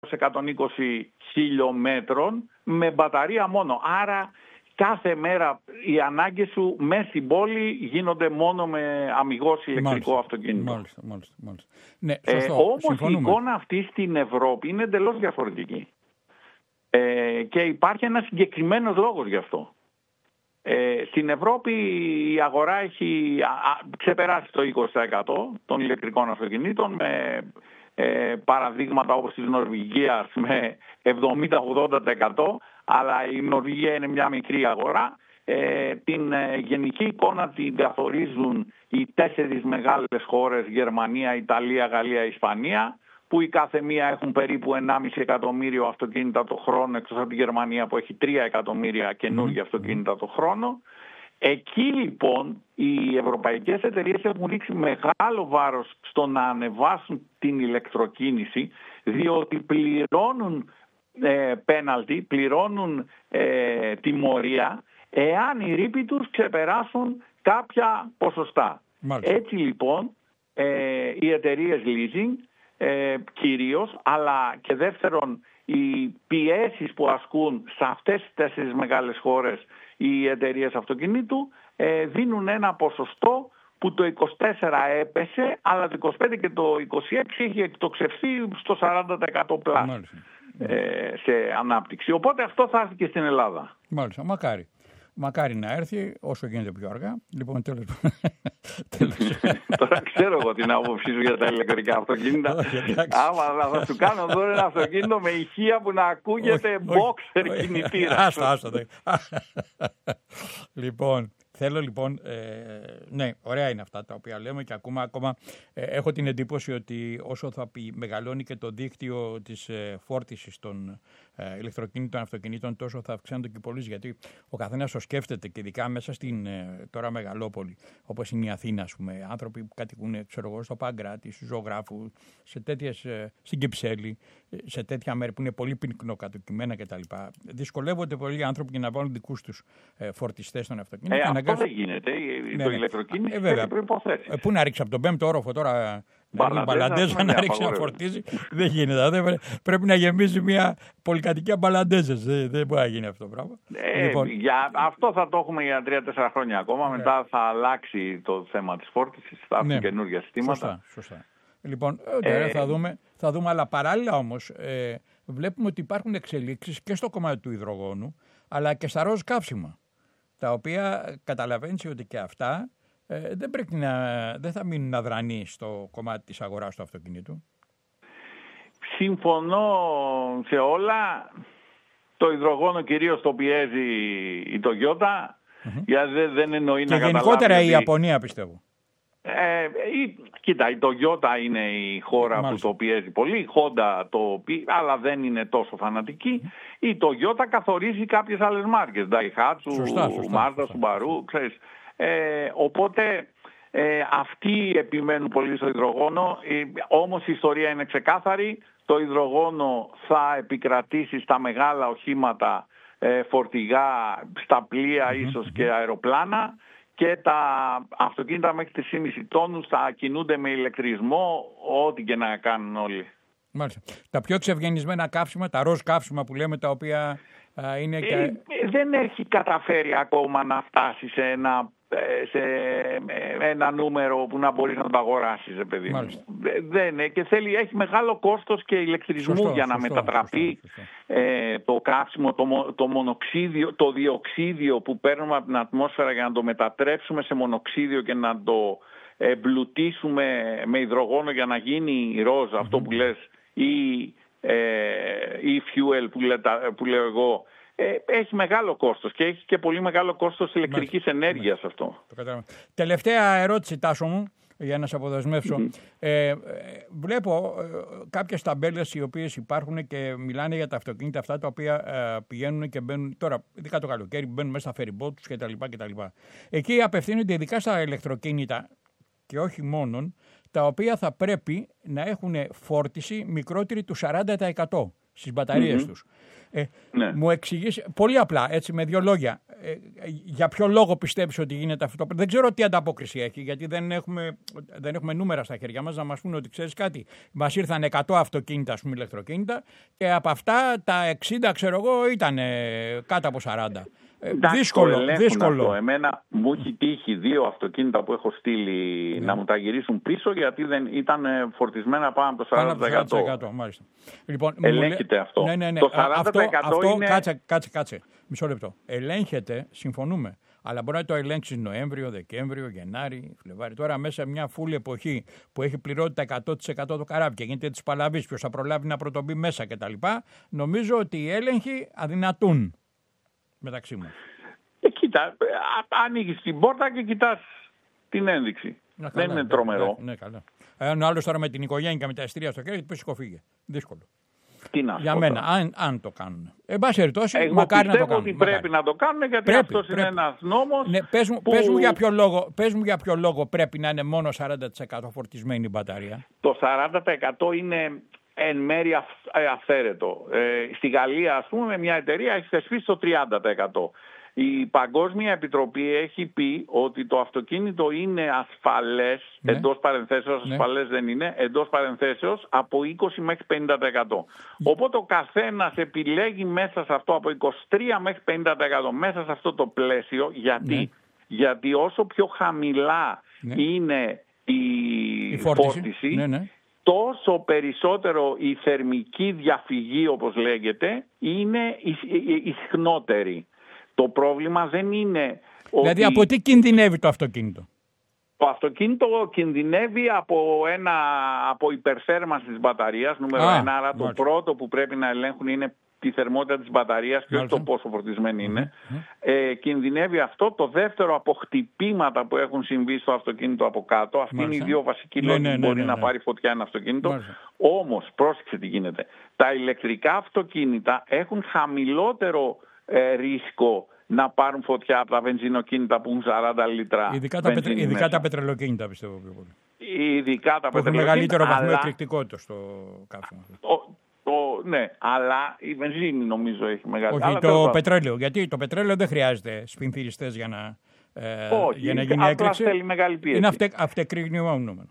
120 χιλιόμετρων με μπαταρία μόνο. Άρα κάθε μέρα οι ανάγκες σου μέσα στην πόλη γίνονται μόνο με αμιγώς ηλεκτρικό αυτοκίνητο. Μάλιστα. Ναι, όμως η εικόνα αυτή στην Ευρώπη είναι εντελώς διαφορετική. Και υπάρχει ένας συγκεκριμένος λόγος γι' αυτό. Στην Ευρώπη η αγορά έχει ξεπεράσει το 20% των ηλεκτρικών αυτοκινήτων, με παραδείγματα όπως της Νορβηγίας με 70-80%, αλλά η Νορβηγία είναι μια μικρή αγορά. Την γενική εικόνα την καθορίζουν οι 4 μεγάλες χώρες, Γερμανία, Ιταλία, Γαλλία, Ισπανία, που η κάθε μία έχουν περίπου 1,5 εκατομμύριο αυτοκίνητα το χρόνο, εκτός από τη Γερμανία που έχει 3 εκατομμύρια καινούργια αυτοκίνητα το χρόνο. Εκεί λοιπόν οι ευρωπαϊκές εταιρείες έχουν ρίξει μεγάλο βάρος στο να ανεβάσουν την ηλεκτροκίνηση, διότι πληρώνουν πέναλτι, πληρώνουν τιμωρία εάν οι ρήποι τους ξεπεράσουν κάποια ποσοστά. Μάλιστα. Έτσι λοιπόν οι εταιρείες leasing κυρίως, αλλά και δεύτερον οι πιέσεις που ασκούν σε αυτές τις 4 μεγάλες χώρες οι εταιρείες αυτοκινήτου δίνουν ένα ποσοστό που το 24 έπεσε, αλλά το 25 και το 26 έχει εκτοξευθεί στο 40% πλάς σε ανάπτυξη. Οπότε αυτό θα έρθει και στην Ελλάδα. Μάλιστα, μακάρι να έρθει όσο γίνεται πιο αργά. Λοιπόν, τέλος. Τώρα ξέρω εγώ την άποψή σου για τα ηλεκτρικά αυτοκίνητα. Άμα θα σου κάνω δώρο ένα αυτοκίνητο με ηχεία που να ακούγεται boxer κινητήρα. Άστα. Λοιπόν, θέλω ναι, ωραία είναι αυτά τα οποία λέμε και ακόμα έχω την εντύπωση ότι όσο θα μεγαλώνει και το δίκτυο της φόρτισης των ηλεκτροκίνητων αυτοκινήτων, τόσο θα αυξάνονται και πωλήσεις, γιατί ο καθένας το σκέφτεται, και ειδικά μέσα στην τώρα μεγαλόπολη όπως είναι η Αθήνα, ας πούμε, άνθρωποι που κατοικούν στο Παγκράτη, στους Ζωγράφου, στην Κυψέλη, σε τέτοια μέρη που είναι πολύ πυκνοκατοικημένα κτλ. Δυσκολεύονται πολλοί άνθρωποι για να βάλουν δικούς τους φορτιστές των αυτοκινήτων. Αυτό δεν γίνεται. Το ηλεκτροκίνητο έχει προϋποθέσεις. Πού να ρίξει από τον 5ο όροφο τώρα μπαλαντέζα να ρίξει να φορτίζει? Δεν γίνεται. Πρέπει να γεμίσει μια πολυκατοικία μπαλαντέζες. Δεν μπορεί να γίνει αυτό το πράγμα. Αυτό θα το έχουμε για 3-4 χρόνια ακόμα. Μετά θα αλλάξει το θέμα της φόρτισης. Θα έρθουν καινούργια συστήματα. Σωστά. Λοιπόν, θα δούμε, αλλά παράλληλα όμως βλέπουμε ότι υπάρχουν εξελίξεις και στο κομμάτι του υδρογόνου, αλλά και στα ροζ καύσιμα, τα οποία καταλαβαίνεις ότι και αυτά δεν θα μείνουν αδρανοί στο κομμάτι της αγοράς του αυτοκινήτου. Συμφωνώ σε όλα. Το υδρογόνο κυρίως το πιέζει η Toyota, γιατί δεν εννοεί να καταλάβει. Και γενικότερα η Ιαπωνία, πιστεύω. Κοίτα, η Toyota είναι η χώρα που το πιέζει πολύ, η Honda αλλά δεν είναι τόσο φανατική. Η Toyota καθορίζει κάποιες άλλες μάρκες, Daihatsu, Mazda, Subaru, ξέρεις. Οπότε αυτοί επιμένουν πολύ στο υδρογόνο, όμως η ιστορία είναι ξεκάθαρη. Το υδρογόνο θα επικρατήσει στα μεγάλα οχήματα, φορτηγά, στα πλοία ίσως και αεροπλάνα, και τα αυτοκίνητα μέχρι 3,5 τόνους θα κινούνται με ηλεκτρισμό, ό,τι και να κάνουν όλοι. Μάλιστα. Τα πιο εξευγενισμένα καύσιμα, τα ροζ καύσιμα που λέμε, τα οποία είναι και... δεν έχει καταφέρει ακόμα να φτάσει σε ένα νούμερο που να μπορείς να το αγοράσεις, παιδί μου. Και έχει μεγάλο κόστος και ηλεκτρισμού για να μετατραπεί το καύσιμο, το μονοξίδιο, το διοξίδιο που παίρνουμε από την ατμόσφαιρα, για να το μετατρέψουμε σε μονοξίδιο και να το εμπλουτίσουμε με υδρογόνο για να γίνει ροζ, αυτό που λες, ή fuel που λέω εγώ. Έχει μεγάλο κόστος και έχει και πολύ μεγάλο κόστος ηλεκτρικής ενέργειας αυτό. Τελευταία ερώτηση, Τάσο μου, για να σε αποδεσμεύσω. Βλέπω κάποιες ταμπέλες οι οποίες υπάρχουν και μιλάνε για τα αυτοκίνητα αυτά τα οποία πηγαίνουν και μπαίνουν τώρα, ειδικά το καλοκαίρι, μπαίνουν μέσα στα ferry boats κτλ. Εκεί απευθύνονται ειδικά στα ηλεκτροκίνητα και όχι μόνον, τα οποία θα πρέπει να έχουν φόρτιση μικρότερη του 40% στις μπαταρίες τους. Μου εξηγείς πολύ απλά, έτσι με 2 λόγια, για ποιο λόγο πιστεύεις ότι γίνεται αυτό? Δεν ξέρω τι ανταπόκριση έχει, γιατί δεν έχουμε νούμερα στα χέρια μας να μας πούνε ότι ξέρεις κάτι. Μας ήρθαν 100 αυτοκίνητα, ας πούμε, ηλεκτροκίνητα, και από αυτά τα 60, ξέρω εγώ, ήταν κάτω από 40. Δύσκολο. Εμένα μου έχει τύχει 2 αυτοκίνητα που έχω στείλει να μου τα γυρίσουν πίσω, γιατί δεν ήταν φορτισμένα πάνω από το 40%. Μάλιστα. Λοιπόν, ελέγχεται αυτό. Ναι. Το 40% είναι... Κάτσε. Μισό λεπτό. Ελέγχεται, συμφωνούμε. Αλλά μπορεί να το ελέγξει Νοέμβριο, Δεκέμβριο, Γενάρη, Φλεβάρι. Τώρα, μέσα σε μια φούλη εποχή που έχει πληρότητα 100% το καράβι και γίνεται τη παλαβή, ποιος θα προλάβει να πρωτομπεί μέσα κτλ. Νομίζω ότι οι έλεγχοι αδυνατούν μεταξύ μου. Κοίτα, ανοίγεις την πόρτα και κοιτάς την ένδειξη. Δεν είναι τρομερό. Ναι, καλά. Ο άλλος τώρα με την οικογένεια και με τα ειστήρια στο χέρι, σηκωφίγε. Δύσκολο. Για μένα, αν το κάνουν. Εν πάση περιπτώσει, μακάρι να το κάνουν. Ότι πρέπει να το κάνουν, γιατί αυτός είναι ένας νόμος. Ναι, πες μου για ποιο λόγο πρέπει να είναι μόνο 40% φορτισμένη η μπαταρία. Το 40% είναι εν μέρει αυθαίρετο. Στη Γαλλία, ας πούμε, μια εταιρεία έχει θεσπίσει το 30%. Η Παγκόσμια Επιτροπή έχει πει ότι το αυτοκίνητο είναι ασφαλές, εντός παρενθέσεως, ασφαλές δεν είναι, εντός παρενθέσεως από 20 μέχρι 50%. Οπότε ο καθένας επιλέγει μέσα σε αυτό, από 23 μέχρι 50%, μέσα σε αυτό το πλαίσιο. Γιατί όσο πιο χαμηλά είναι η φόρτιση, τόσο περισσότερο η θερμική διαφυγή, όπως λέγεται, είναι ισχνότερη. Το πρόβλημα δεν είναι ότι... Δηλαδή από τι κινδυνεύει το αυτοκίνητο? Το αυτοκίνητο κινδυνεύει από υπερθέρμανση της μπαταρίας, νούμερο 1. Άρα το πρώτο που πρέπει να ελέγχουν είναι τη θερμότητα της μπαταρίας και όχι το πόσο φορτισμένη είναι. Κινδυνεύει αυτό. Το δεύτερο, από χτυπήματα που έχουν συμβεί στο αυτοκίνητο από κάτω. Αυτοί είναι οι 2 βασικοί λόγοι που μπορεί να πάρει φωτιά ένα αυτοκίνητο. Όμως, πρόσεξε τι γίνεται. Τα ηλεκτρικά αυτοκίνητα έχουν χαμηλότερο ρίσκο να πάρουν φωτιά από τα βενζινοκίνητα που έχουν 40 λίτρα. Ειδικά τα πετρελοκίνητα, πιστεύω πιο πολύ. Ειδικά τα που έχουν μεγαλύτερο βαθμό εκρηκτικότητα στο καύσιμο. Ναι, αλλά η βενζίνη νομίζω έχει μεγαλύτερο. Όχι, το πετρέλαιο. Γιατί το πετρέλαιο δεν χρειάζεται σπινθυριστές για να γίνει έκρηξη. Θέλει μεγάλη πίεση. Είναι αυτεκρηγνιόμενο.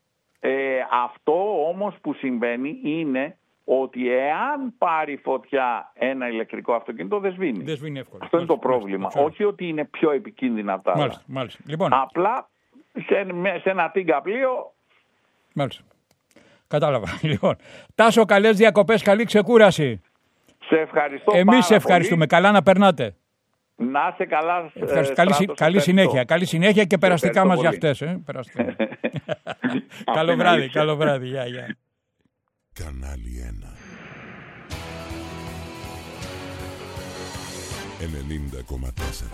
Αυτό όμως που συμβαίνει είναι ότι εάν πάρει φωτιά ένα ηλεκτρικό αυτοκίνητο, δεν σβήνει. Αυτό είναι το πρόβλημα. Όχι ότι είναι πιο επικίνδυνα από τα άλλα. Μάλιστα. Λοιπόν. Απλά σε ένα τίγκα πλοίο. Μάλιστα. Κατάλαβα. Λοιπόν, Τάσο, καλές διακοπές, καλή ξεκούραση. Σε ευχαριστώ. Εμείς σε ευχαριστούμε. Καλά να περνάτε. Να είσαι καλά. Καλή συνέχεια. Καλή συνέχεια και περαστικά μας για αυτές. Καλό βράδυ. Γεια. Κανάλι 1 90,4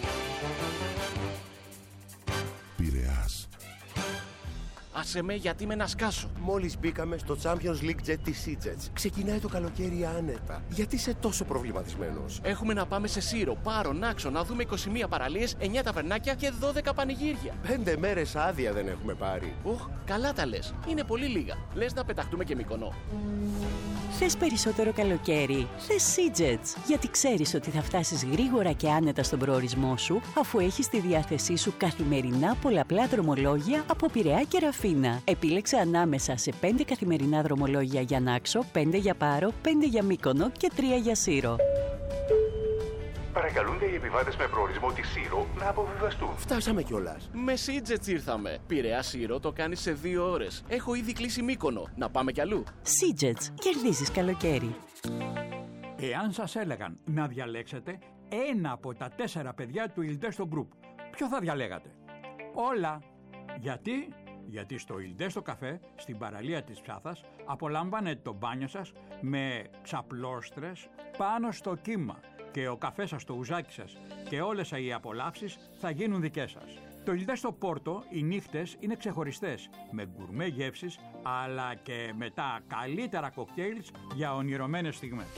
Πειραιάς. Άσε με, γιατί με να σκάσω. Μόλις μπήκαμε στο Champions League Jet της Seajets. Ξεκινάει το καλοκαίρι άνετα. Γιατί είσαι τόσο προβληματισμένος? Έχουμε να πάμε σε Σύρο, Πάρο, Νάξο, να δούμε 21 παραλίες, 9 ταβερνάκια και 12 πανηγύρια. 5 μέρες άδεια δεν έχουμε πάρει. Καλά τα λες. Είναι πολύ λίγα. Λες να πεταχτούμε και Μυκονό. Θες περισσότερο καλοκαίρι? Θες Seajets. Γιατί ξέρεις ότι θα φτάσεις γρήγορα και άνετα στον προορισμό σου, αφού έχεις στη διάθεσή σου καθημερινά πολλαπλά δρομολόγια από Πειραιά και Ραφίνα. Επίλεξε ανάμεσα σε 5 καθημερινά δρομολόγια για Νάξο, 5 για Πάρο, 5 για Μύκονο και 3 για Σύρο. Παρακαλούνται οι επιβάτες με προορισμό τη Σύρο να αποβιβαστούν. Φτάσαμε κιόλας. Με Seajets ήρθαμε. Πειραιά Σύρο το κάνεις σε 2 ώρες. Έχω ήδη κλείσει Μύκονο. Να πάμε κι αλλού. Seajets. Κερδίζεις καλοκαίρι. Εάν σας έλεγαν να διαλέξετε ένα από τα 4 παιδιά του Ildesto Group, ποιο θα διαλέγατε? Όλα. Γιατί στο Ildesto Café, στην παραλία της Ψάθας, απολαμβάνετε το μπάνιο σας με ξαπλώστρες πάνω στο κύμα και ο καφές σας, το ουζάκι σας και όλες οι απολαύσεις θα γίνουν δικές σας. Το Ildesto Porto, οι νύχτες είναι ξεχωριστές, με γκουρμέ γεύσεις, αλλά και με τα καλύτερα κοκτέιλς για ονειρωμένες στιγμές.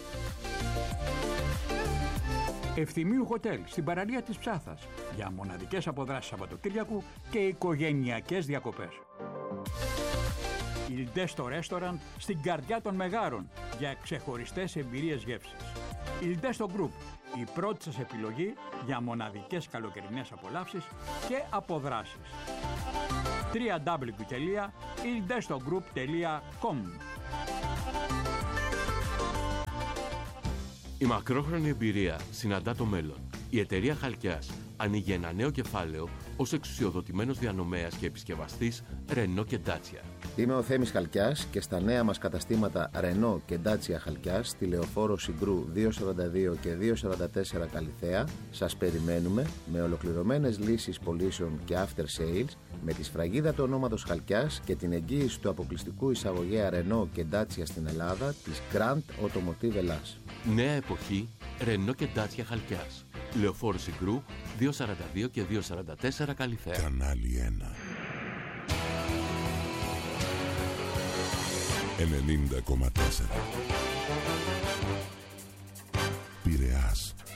Ευθυμίου Hotel στην παραλία της Ψάθας για μοναδικές αποδράσεις Σαββατοκύριακου και οικογενειακές διακοπές. Il Desto Restaurant στην καρδιά των Μεγάρων για ξεχωριστές εμπειρίες γεύσης. Il Desto Group, η πρώτη σας επιλογή για μοναδικές καλοκαιρινές απολαύσεις και αποδράσεις. www.ildestogroup.com. Η μακρόχρονη εμπειρία συναντά το μέλλον. Η εταιρεία Χαλκιάς ανοίγει ένα νέο κεφάλαιο ως εξουσιοδοτημένος διανομέας και επισκευαστής Renault και Dacia. Είμαι ο Θέμης Χαλκιάς και στα νέα μας καταστήματα Renault και Dacia Χαλκιάς στη Λεωφόρο Συγκρού 242 και 244 Καλιθέα σας περιμένουμε με ολοκληρωμένες λύσεις πωλήσεων και after sales, με τη σφραγίδα του ονόματος Χαλκιάς και την εγγύηση του αποκλειστικού εισαγωγέα Renault και Dacia στην Ελλάδα της Grand Automotive Ελλάς. Νέα εποχή Renault και Dacia Χαλκιάς. Λεωφόρο Συγκρού 242 και 244 Καλιθέα. Κανάλι 1 90,4 Πειραιάς.